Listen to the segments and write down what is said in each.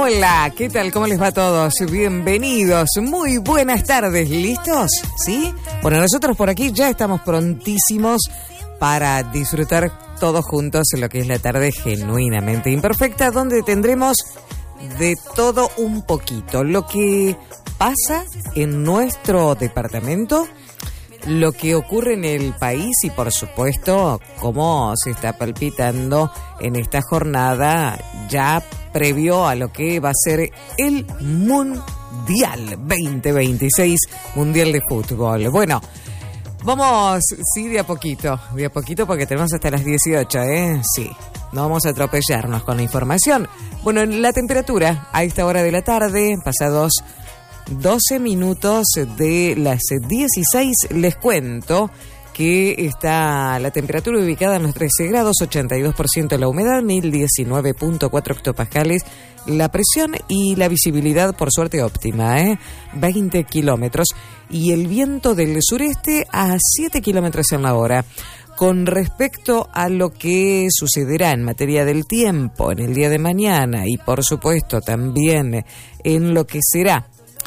Hola, ¿qué tal? ¿Cómo les va a todos? Bienvenidos, muy buenas tardes, ¿listos? ¿Sí? Bueno, nosotros por aquí ya estamos prontísimos para disfrutar todos juntos lo que es la tarde genuinamente imperfecta, donde tendremos de todo un poquito. Lo que pasa en nuestro departamento, lo que ocurre en el país y, por supuesto, cómo se está palpitando en esta jornada ya previo a lo que va a ser el Mundial 2026, Mundial de Fútbol. Bueno, vamos, sí, de a poquito, porque tenemos hasta las 18, Sí, no vamos a atropellarnos con la información. Bueno, la temperatura a esta hora de la tarde, pasados 12 minutos de las 16, les cuento que está la temperatura ubicada en los 13 grados, 82% la humedad, 1019.4 hectopascales la presión y la visibilidad, por suerte, óptima, 20 kilómetros. Y el viento del sureste a 7 kilómetros en la hora. Con respecto a lo que sucederá en materia del tiempo en el día de mañana y, por supuesto, también en lo que será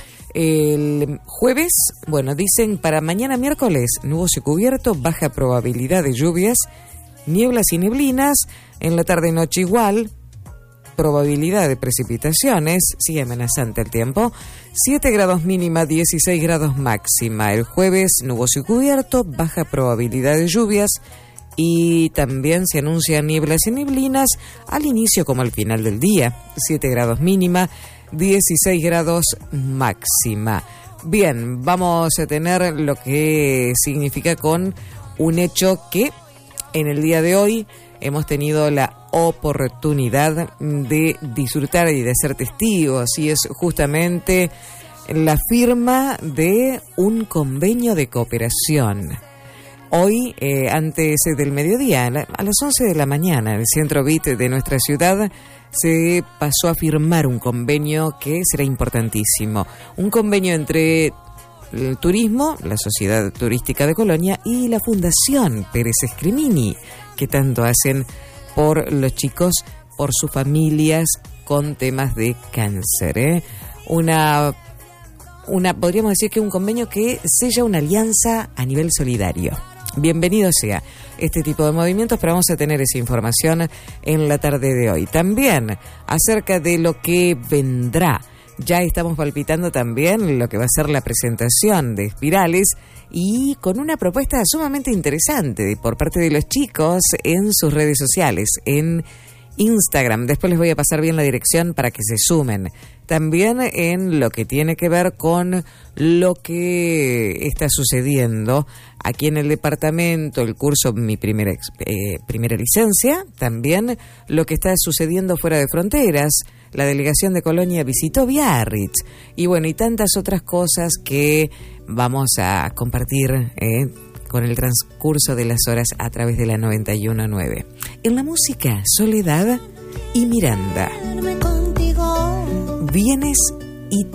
el jueves, bueno, dicen para mañana miércoles, nuboso y cubierto, baja probabilidad de lluvias, nieblas y neblinas, en la tarde y noche igual, probabilidad de precipitaciones, sigue amenazante el tiempo, 7 grados mínima, 16 grados máxima. El jueves, nuboso y cubierto, baja probabilidad de lluvias y también se anuncian nieblas y neblinas al inicio como al final del día, 7 grados mínima, 16 grados máxima. Bien, vamos a tener lo que significa con un hecho que en el día de hoy hemos tenido la oportunidad de disfrutar y de ser testigos, y es justamente la firma de un convenio de cooperación. Hoy, antes del mediodía, a las 11 de la mañana, en el centro BIT de nuestra ciudad, se pasó a firmar un convenio que será importantísimo. Un convenio entre el turismo, la Sociedad Turística de Colonia y la Fundación Pérez Escrimini, que tanto hacen por los chicos, por sus familias con temas de cáncer. Podríamos decir que un convenio que sella una alianza a nivel solidario. Bienvenido sea este tipo de movimientos, pero vamos a tener esa información en la tarde de hoy. También acerca de lo que vendrá. Ya estamos palpitando también lo que va a ser la presentación de Espirales y con una propuesta sumamente interesante por parte de los chicos en sus redes sociales, en Instagram. Después les voy a pasar bien la dirección para que se sumen. También en lo que tiene que ver con lo que está sucediendo aquí en el departamento, el curso Mi Primera Licencia, también lo que está sucediendo fuera de fronteras. La delegación de Colonia visitó Biarritz y bueno, y tantas otras cosas que vamos a compartir con el transcurso de las horas a través de la 91.9. En la música, Soledad y Miranda. Vienes